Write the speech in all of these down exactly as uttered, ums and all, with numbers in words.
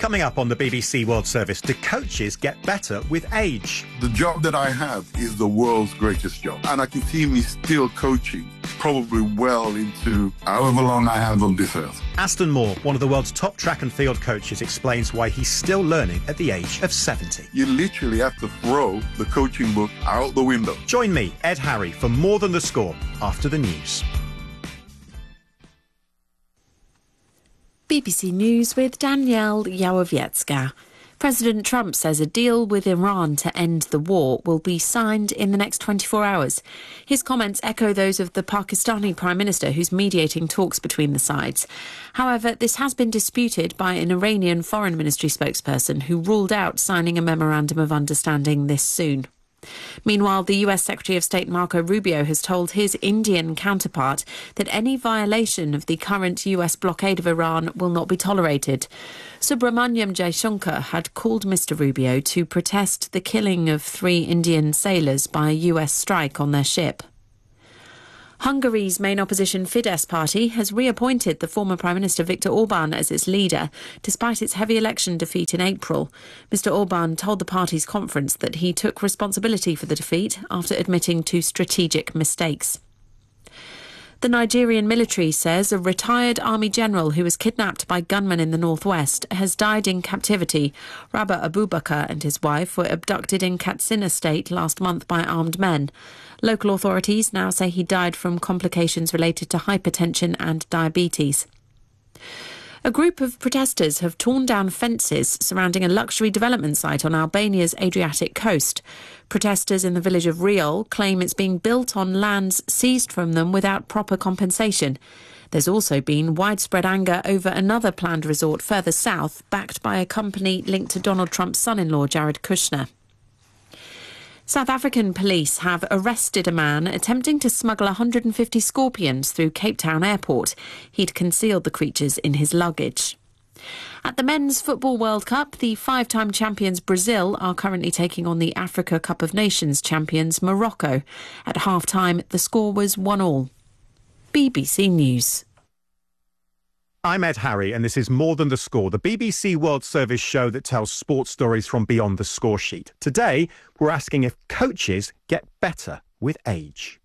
Coming up on the B B C World Service, do coaches get better with age? The job that I have is the world's greatest job. And I can see me still coaching, probably well into however long I have on this earth. Aston Moore, one of the world's top track and field coaches, explains why he's still learning at the age of seventy. You literally have to throw the coaching book out the window. Join me, Ed Harry, for More Than the Score after the news. B B C News with Danielle Yawowiecka. President Trump says a deal with Iran to end the war will be signed in the next twenty-four hours. His comments echo those of the Pakistani Prime Minister, who's mediating talks between the sides. However, this has been disputed by an Iranian Foreign Ministry spokesperson who ruled out signing a memorandum of understanding this soon. Meanwhile, the U S Secretary of State Marco Rubio has told his Indian counterpart that any violation of the current U S blockade of Iran will not be tolerated. Subramanyam Jaishankar had called Mister Rubio to protest the killing of three Indian sailors by a U S strike on their ship. Hungary's main opposition Fidesz party has reappointed the former Prime Minister Viktor Orban as its leader, despite its heavy election defeat in April. Mister Orban told the party's conference that he took responsibility for the defeat after admitting to strategic mistakes. The Nigerian military says a retired army general who was kidnapped by gunmen in the northwest has died in captivity. Rabah Abubakar and his wife were abducted in Katsina State last month by armed men. Local authorities now say he died from complications related to hypertension and diabetes. A group of protesters have torn down fences surrounding a luxury development site on Albania's Adriatic coast. Protesters in the village of Riol claim it's being built on lands seized from them without proper compensation. There's also been widespread anger over another planned resort further south, backed by a company linked to Donald Trump's son-in-law, Jared Kushner. South African police have arrested a man attempting to smuggle one hundred fifty scorpions through Cape Town Airport. He'd concealed the creatures in his luggage. At the Men's Football World Cup, the five-time champions Brazil are currently taking on the Africa Cup of Nations champions Morocco. At half-time, the score was one all. B B C News. I'm Ed Harry, and this is More Than the Score, the B B C World Service show that tells sports stories from beyond the score sheet. Today, we're asking if coaches get better with age.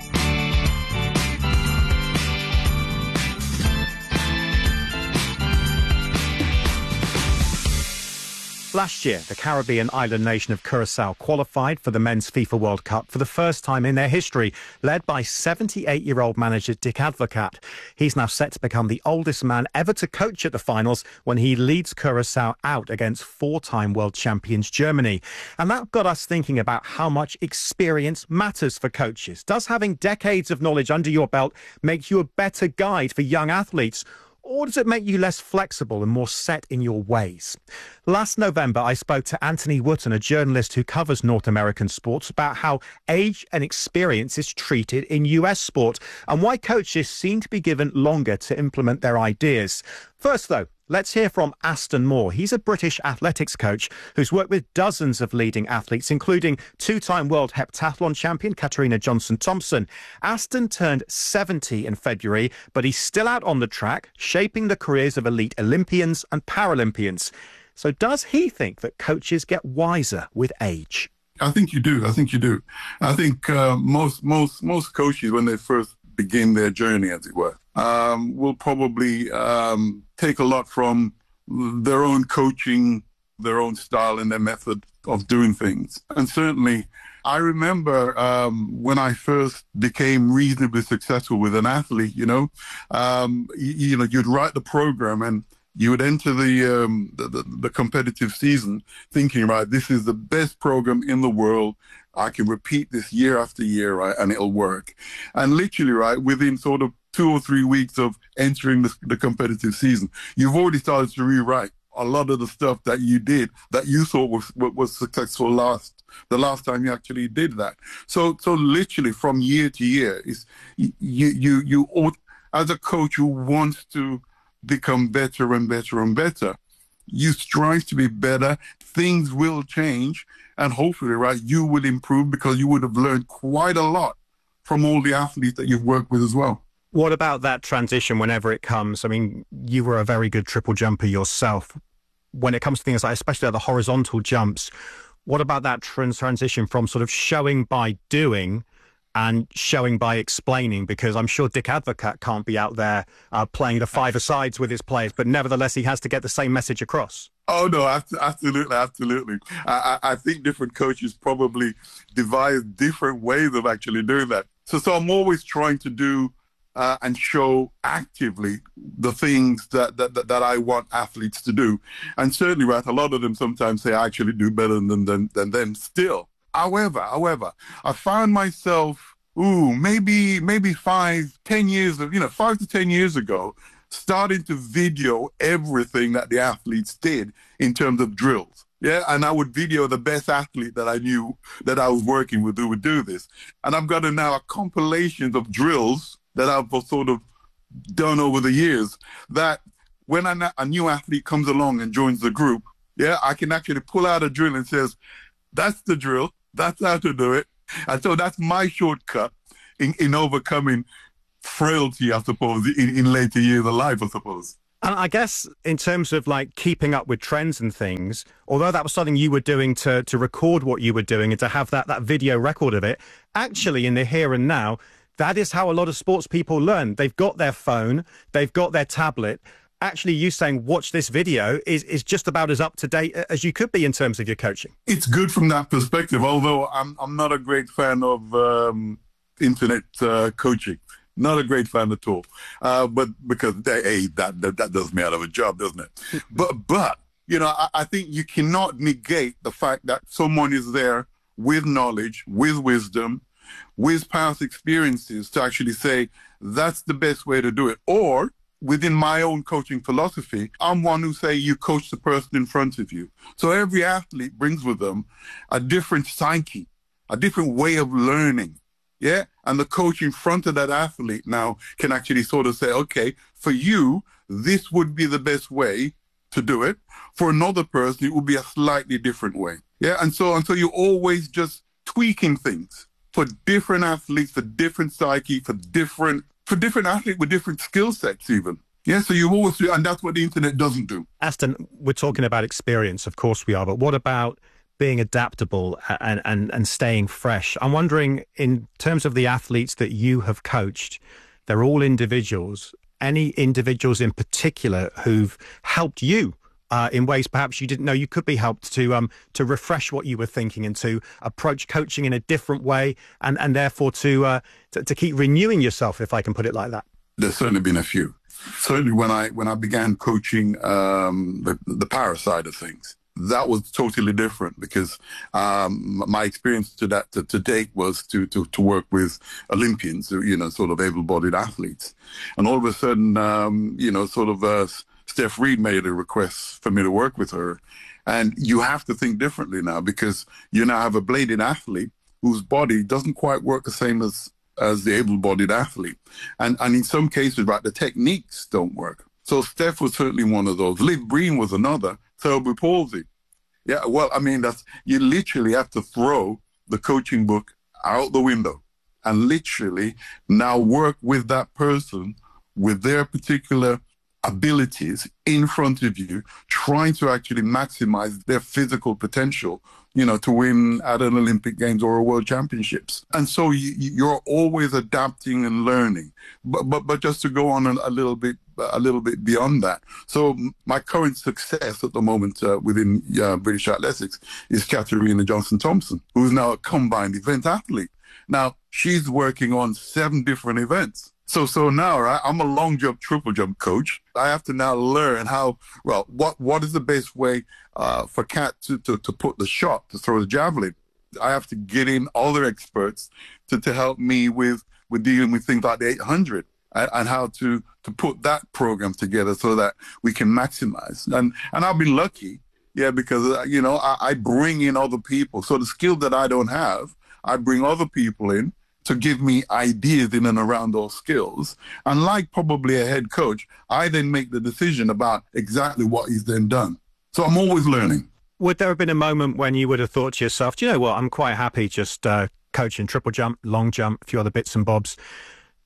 Last year, the Caribbean island nation of Curacao qualified for the Men's FIFA World Cup for the first time in their history, led by seventy-eight-year-old manager Dick Advocat. He's now set to become the oldest man ever to coach at the finals when he leads Curacao out against four-time world champions Germany. And that got us thinking about how much experience matters for coaches. Does having decades of knowledge under your belt make you a better guide for young athletes? Or does it make you less flexible and more set in your ways? Last November, I spoke to Anthony Wootton, a journalist who covers North American sports, about how age and experience is treated in U S sport and why coaches seem to be given longer to implement their ideas. First, though, let's hear from Aston Moore. He's a British athletics coach who's worked with dozens of leading athletes, including two-time world heptathlon champion Katarina Johnson-Thompson. Aston turned seventy in February, but he's still out on the track, shaping the careers of elite Olympians and Paralympians. So does he think that coaches get wiser with age? I think you do. I think you do. I think uh, most most most coaches, when they first begin their journey, as it were, um, will probably um, take a lot from their own coaching, their own style and their method of doing things. And certainly, I remember um, when I first became reasonably successful with an athlete, you know, um, you, you know, you'd write the program and you would enter the, um, the, the the competitive season thinking, right, this is the best program in the world. I can repeat this year after year, right, and it'll work. And literally, right, within sort of two or three weeks of entering the, the competitive season, you've already started to rewrite a lot of the stuff that you did that you thought was was successful last the last time you actually did that. So so literally from year to year, is you you you ought, as a coach who wants to become better and better and better, you strive to be better. Things will change, and hopefully, right, you will improve because you would have learned quite a lot from all the athletes that you've worked with as well. What about that transition whenever it comes? I mean, you were a very good triple jumper yourself. when it comes to things like, especially like the horizontal jumps, what about that trans- transition from sort of showing by doing and showing by explaining? Because I'm sure Dick Advocaat can't be out there uh, playing the five-a-sides with his players, but nevertheless, he has to get the same message across. Oh, no, absolutely, absolutely. I, I think different coaches probably devise different ways of actually doing that. So, so I'm always trying to do uh, and show actively the things that, that, that, that I want athletes to do. And certainly, right, a lot of them sometimes say I actually do better than, than, than them still. However, however, I found myself, ooh, maybe, maybe five, ten years of, you know, five to ten years ago, starting to video everything that the athletes did in terms of drills. Yeah, and I would video the best athlete that I knew that I was working with who would do this. And I've got a, now a compilation of drills that I've sort of done over the years that when a, a new athlete comes along and joins the group, yeah, I can actually pull out a drill and says, that's the drill, that's how to do it. And so that's my shortcut in, in overcoming frailty, I suppose, in, in later years of life, I suppose. And I guess in terms of like keeping up with trends and things, although that was something you were doing to to record what you were doing and to have that, that video record of it, actually in the here and now, that is how a lot of sports people learn. They've got their phone, they've got their tablet. Actually, you saying watch this video is, is just about as up to date as you could be in terms of your coaching. It's good from that perspective, although I'm, I'm not a great fan of um, internet uh, coaching. Not a great fan at all, uh, but because hey, that, that that does me out of a job, doesn't it? but but you know, I, I think you cannot negate the fact that someone is there with knowledge, with wisdom, with past experiences to actually say that's the best way to do it. Or within my own coaching philosophy, I'm one who say you coach the person in front of you. So every athlete brings with them a different psyche, a different way of learning. Yeah. And the coach in front of that athlete now can actually sort of say, okay, for you, this would be the best way to do it. For another person, it would be a slightly different way. Yeah. And so, and so you're always just tweaking things for different athletes, for different psyche, for different, for different athletes with different skill sets even. Yeah. So you always do. And that's what the internet doesn't do. Aston, we're talking about experience. Of course we are. But what about being adaptable and, and, and staying fresh? I'm wondering, in terms of the athletes that you have coached, they're all individuals. Any individuals in particular who've helped you uh, in ways perhaps you didn't know you could be helped to um, to refresh what you were thinking and to approach coaching in a different way and, and therefore to, uh, to to keep renewing yourself, if I can put it like that? There's certainly been a few. Certainly when I when I began coaching um, the, the para side of things, that was totally different because um, my experience to that to, to date was to, to to work with Olympians, you know, sort of able-bodied athletes, and all of a sudden, um, you know, sort of uh, Steph Reed made a request for me to work with her, and you have to think differently now because you now have a bladed athlete whose body doesn't quite work the same as as the able-bodied athlete, and and in some cases, right, the techniques don't work. So Steph was certainly one of those. Liv Breen was another. Cerebral palsy. Yeah, well, I mean, that's you literally have to throw the coaching book out the window and literally now work with that person with their particular abilities in front of you, trying to actually maximize their physical potential, you know, to win at an Olympic Games or a World Championships. And so you, you're always adapting and learning. But but but just to go on a, a little bit a little bit beyond that. So my current success at the moment uh, within uh, British Athletics is Katarina Johnson-Thompson, who's now a combined event athlete. Now she's working on seven different events. So so now, right, I'm a long jump, triple jump coach. I have to now learn how, well, what what is the best way uh, for Kat to, to, to put the shot, to throw the javelin. I have to get in other experts to, to help me with, with dealing with things like the eight hundred and, and how to, to put that program together so that we can maximize. And and I'll be lucky, yeah, because, uh, you know, I, I bring in other people. So the skill that I don't have, I bring other people in to give me ideas in and around those skills. And like probably a head coach, I then make the decision about exactly what is then done. So I'm always learning. Would there have been a moment when you would have thought to yourself, do you know what, I'm quite happy just uh, coaching triple jump, long jump, a few other bits and bobs.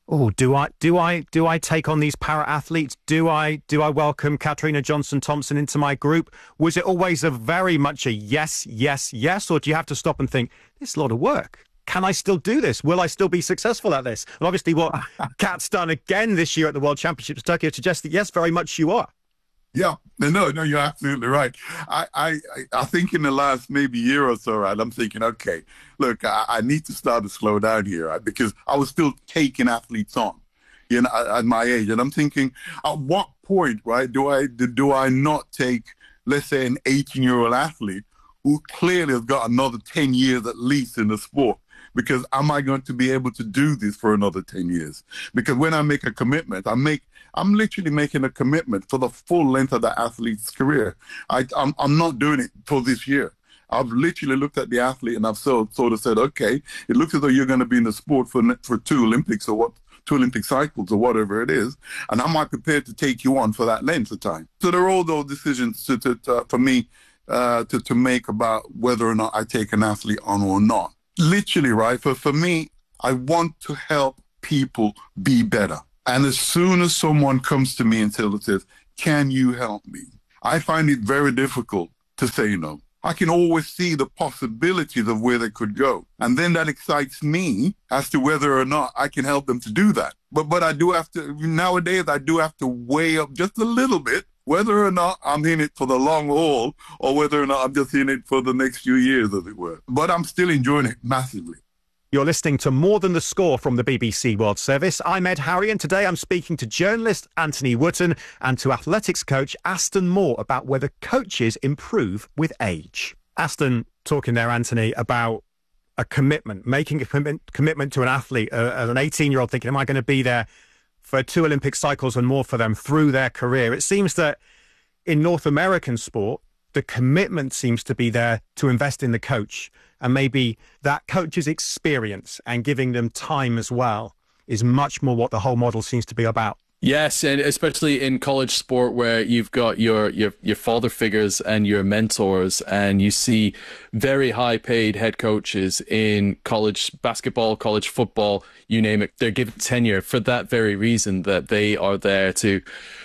Oh, do I do I do I take on these para athletes? Do I do I welcome Katrina Johnson Thompson into my group? Was it always a very much a yes, yes, yes, or do you have to stop and think this is a lot of work? Can I still do this? Will I still be successful at this? And obviously, what Kat's done again this year at the World Championships Tokyo suggests that yes, very much you are. Yeah, no, no, you're absolutely right. I, I, I think in the last maybe year or so, right, I'm thinking, okay, look, I, I need to start to slow down here, right, because I was still taking athletes on, you know, at, at my age, and I'm thinking, at what point, right, do I do, do I not take, let's say, an eighteen-year-old athlete who clearly has got another ten years at least in the sport? Because am I going to be able to do this for another ten years? Because when I make a commitment, I make, I'm literally making a commitment for the full length of the athlete's career. I, I'm, I'm not doing it for this year. I've literally looked at the athlete and I've so, sort of said, okay, it looks as though you're going to be in the sport for for two Olympics or what, two Olympic cycles or whatever it is, and am I prepared to take you on for that length of time? So there are all those decisions to, to, to, for me uh, to, to make about whether or not I take an athlete on or not. Literally, right? For, for me, I want to help people be better. And as soon as someone comes to me and says, can you help me? I find it very difficult to say no. I can always see the possibilities of where they could go. And then that excites me as to whether or not I can help them to do that. But, but I do have to, nowadays, I do have to weigh up just a little bit whether or not I'm in it for the long haul or whether or not I'm just in it for the next few years, as it were. But I'm still enjoying it massively. You're listening to More Than the Score from the B B C World Service. I'm Ed Harry, and today I'm speaking to journalist Anthony Wootton and to athletics coach Aston Moore about whether coaches improve with age. Aston, talking there, Anthony, about a commitment, making a commitment, commitment to an athlete, uh, as an eighteen-year-old thinking, am I going to be there for two Olympic cycles and more for them through their career? It seems that in North American sport, the commitment seems to be there to invest in the coach, and maybe that coach's experience and giving them time as well is much more what the whole model seems to be about. Yes, and especially in college sport where you've got your, your, your father figures and your mentors, and you see very high paid head coaches in college basketball, college football, you name it. They're given tenure for that very reason, that they are there to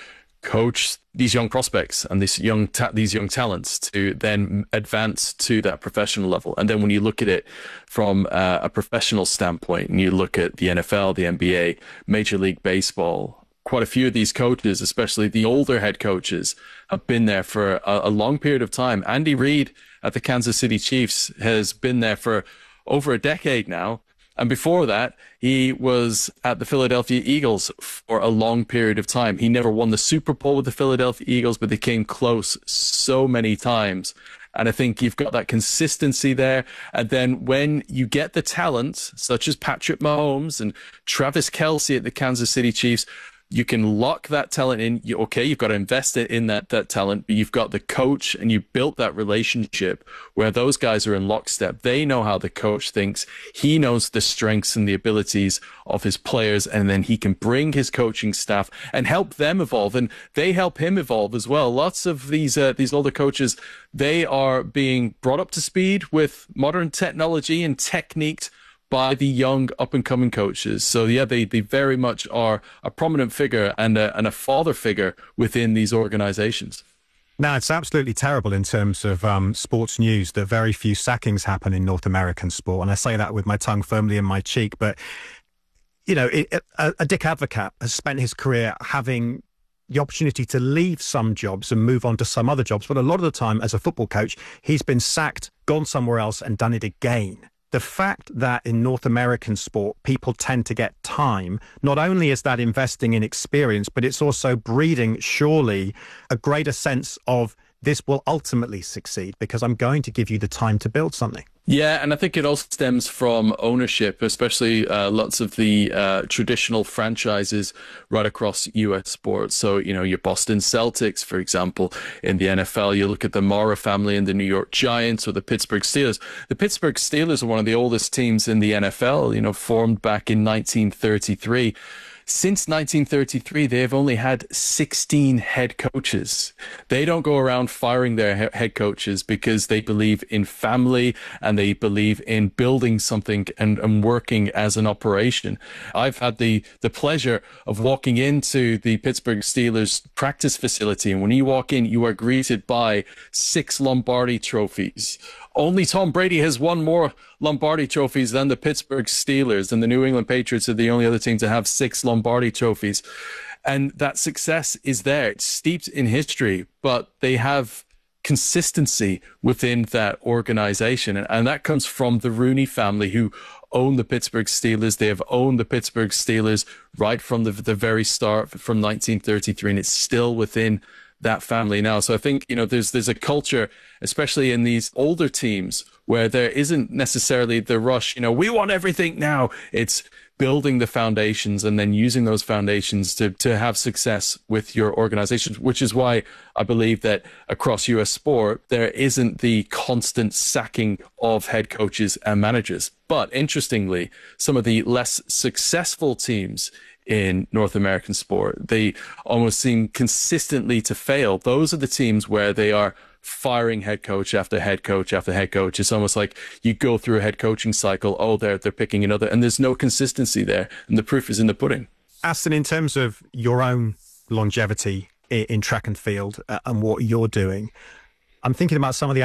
coach these young prospects and these young ta- these young talents to then advance to that professional level. And then when you look at it from uh, a professional standpoint, and you look at the N F L, the N B A, Major League Baseball, quite a few of these coaches, especially the older head coaches, have been there for a, a long period of time. Andy Reid at the Kansas City Chiefs has been there for over a decade now. And before that, he was at the Philadelphia Eagles for a long period of time. He never won the Super Bowl with the Philadelphia Eagles, but they came close so many times. And I think you've got that consistency there. And then when you get the talent, such as Patrick Mahomes and Travis Kelce at the Kansas City Chiefs, you can lock that talent in. You, okay, you've got to invest it in that that talent, but you've got the coach, and you built that relationship where those guys are in lockstep. They know how the coach thinks. He knows the strengths and the abilities of his players, and then he can bring his coaching staff and help them evolve, and they help him evolve as well. Lots of these uh, these older coaches, they are being brought up to speed with modern technology and techniques by the young up-and-coming coaches. So, yeah, they, they very much are a prominent figure and a, and a father figure within these organizations. Now, it's absolutely terrible in terms of um, sports news that very few sackings happen in North American sport. And I say that with my tongue firmly in my cheek. But, you know, it, a, a Dick Advocaat has spent his career having the opportunity to leave some jobs and move on to some other jobs. But a lot of the time, as a football coach, he's been sacked, gone somewhere else and done it again. The fact that in North American sport, people tend to get time, not only is that investing in experience, but it's also breeding, surely, a greater sense of this will ultimately succeed because I'm going to give you the time to build something. Yeah, and I think it also stems from ownership, especially uh, lots of the uh, traditional franchises right across U S sports. So, you know, your Boston Celtics, for example, in the N F L, you look at the Mara family in the New York Giants or the Pittsburgh Steelers. The Pittsburgh Steelers are one of the oldest teams in the N F L, you know, formed back in nineteen thirty-three. since nineteen thirty-three, they've only had sixteen head coaches. They don't go around firing their he- head coaches because they believe in family and they believe in building something and, and working as an operation. I've had the, the pleasure of walking into the Pittsburgh Steelers practice facility. And when you walk in, you are greeted by six Lombardi trophies. Only Tom Brady has won more Lombardi trophies than the Pittsburgh Steelers, and the New England Patriots are the only other team to have six Lombardi trophies. And that success is there. It's steeped in history, but they have consistency within that organization. And, and that comes from the Rooney family, who own the Pittsburgh Steelers. They have owned the Pittsburgh Steelers right from the, the very start, from nineteen thirty-three, and it's still within that family now. So I think, you know, there's there's a culture, especially in these older teams, where there isn't necessarily the rush, you know, we want everything now. It's building the foundations and then using those foundations to to have success with your organization, which is why I believe that across U S sport, there isn't the constant sacking of head coaches and managers. But interestingly, some of the less successful teams in North American sport, they almost seem consistently to fail. Those are the teams where they are firing head coach after head coach after head coach. It's almost like you go through a head coaching cycle. Oh, they're, they're picking another, and there's no consistency there. And the proof is in the pudding. Aston, in terms of your own longevity in track and field uh, and what you're doing, I'm thinking about some of the